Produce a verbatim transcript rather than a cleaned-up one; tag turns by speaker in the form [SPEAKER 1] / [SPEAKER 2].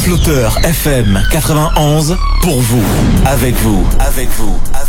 [SPEAKER 1] Flotteur F M quatre-vingt-onze, pour vous, avec vous, avec vous.